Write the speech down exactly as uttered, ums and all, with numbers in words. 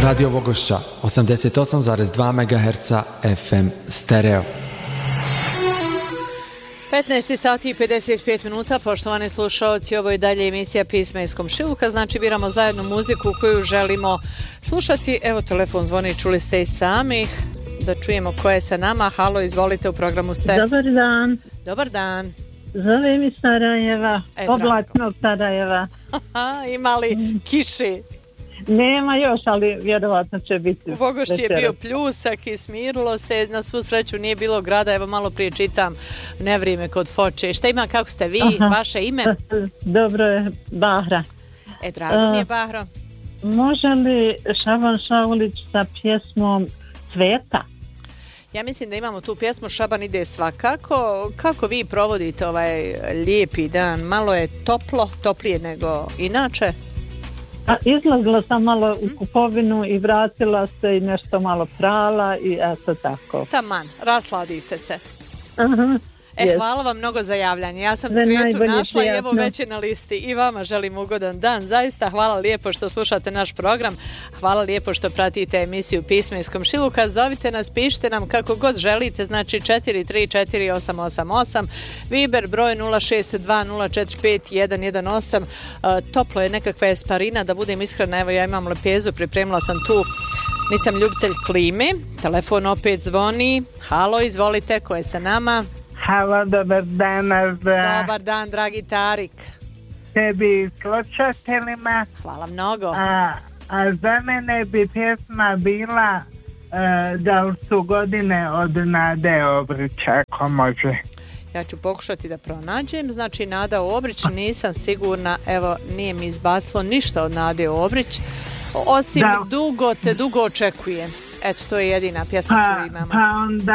Radio Vogošća, osamdeset osam zarez dva megaherca F M stereo. petnaest sati i pedeset pet minuta, poštovani slušaoci, ovo je dalje emisija Pisma iz komšiluka, znači biramo zajedno muziku koju želimo slušati. Evo, telefon zvoni, čuli ste i sami, da čujemo ko je sa nama. Halo, izvolite, u programu ste. Dobar dan. Dobar dan. Zovem iz Sarajeva, E, oblačnog Sarajeva. Ima li kiši? Nema još, ali vjerovatno će biti. U Vogošći je večeras bio pljusak i smirilo se, na svu sreću nije bilo grada, evo malo prije čitam nevrijeme kod Foče. Šta ima, kako ste vi, Aha. vaše ime? Dobro je, Bahra. E, drago mi je, A, Bahro. Može li Šaban Šaulić sa pjesmom Cveta? Ja mislim da imamo tu pjesmu Šaban ide svakako. Kako vi provodite ovaj lijepi dan? Malo je toplo, toplije nego inače? A izlazila sam malo u kupovinu i vratila se i nešto malo prala i eto tako. Taman, rasladite se. Aha, E, jest. hvala vam mnogo za javljanje. Ja sam Sve Cvijetu najbolje, našla i evo prijatno. već je na listi. I vama želim ugodan dan. Zaista hvala lijepo što slušate naš program. Hvala lijepo što pratite emisiju Pisma iz komšiluka. Zovite nas, pišite nam kako god želite. Znači četiri tri četiri osam osam osam. Viber broj nula šest dva nula četiri pet jedan jedan osam. Uh, toplo je nekakva esparina, da budem iskrena. Evo, ja imam lepezu, pripremila sam tu. Nisam ljubitelj klime. Telefon opet zvoni. Halo, izvolite, ko je sa nama? Halo, dobar dan, za Dobar dan, dragi Tarik. tebi i slušateljima. Hvala mnogo. A, a za mene bi pjesma bila e, da li su godine od Nade Obrić, ako može. Ja ću pokušati da pronađem. Znači, Nada Obrić, nisam sigurna. Evo, nije mi izbacilo ništa od Nade Obrić. Osim Da. dugo te dugo očekujem. Eto, to je jedina pjesma Pa, koju imamo. pa onda